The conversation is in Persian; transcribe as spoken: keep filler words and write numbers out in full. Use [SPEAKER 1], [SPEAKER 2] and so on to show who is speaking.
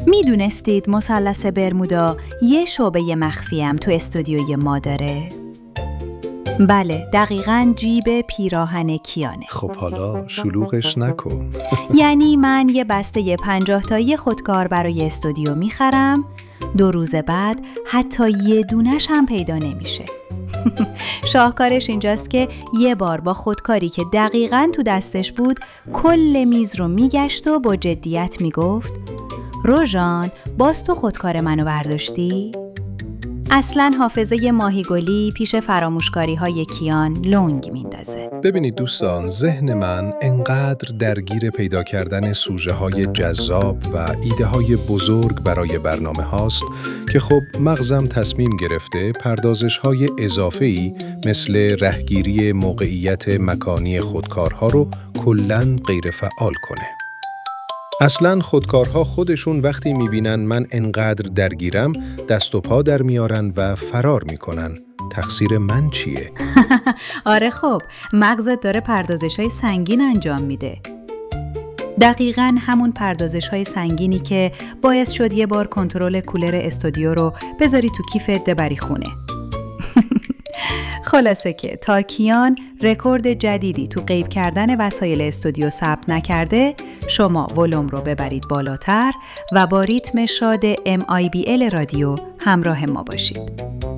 [SPEAKER 1] میدونستید مثلث برمودا یه شعبه مخفیم تو استودیوی ما داره؟ بله، دقیقاً جیب پیراهن کیانه.
[SPEAKER 2] خب حالا شلوغش نکن.
[SPEAKER 1] یعنی من یه بسته پنجاه تایی خودکار برای استودیو میخرم، دو روز بعد حتی یه دونش هم پیدا نمیشه. شاهکارش اینجاست که یه بار با خودکاری که دقیقاً تو دستش بود کل میز رو میگشت و با جدیت میگفت روژان، باز تو خودکار منو برداشتی؟ اصلاً حافظه ماهیگلی پیش فراموشکاری های کیان لنگ میندازه.
[SPEAKER 2] ببینید دوستان، ذهن من انقدر درگیر پیدا کردن سوژه های جذاب و ایده های بزرگ برای برنامه هاست که خب مغزم تصمیم گرفته پردازش های اضافه‌ای مثل رهگیری موقعیت مکانی خودکارها رو کلاً غیر فعال کنه. اصلاً خودکارها خودشون وقتی میبینن من انقدر درگیرم دست و پا در میارن و فرار میکنن. تقصیر من چیه؟
[SPEAKER 1] آره خب، مغزت داره پردازش‌های سنگین انجام میده. دقیقاً همون پردازش‌های سنگینی که باعث شد یه بار کنترل کولر استودیو رو بذاری تو کیفت ببری خونه. خلاصه که تا کیان رکورد جدیدی تو غیب کردن وسایل استودیو ثبت نکرده، شما ولوم رو ببرید بالاتر و با ریتم شاد ام آی بی ال رادیو همراه ما باشید.